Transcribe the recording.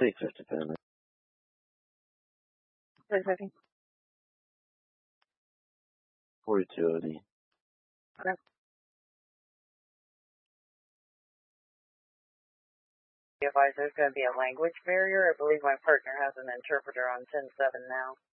350 pound. 350. 42 OD. Okay. Advise there's going to be a language barrier. I believe my partner has an interpreter on 10-7 now.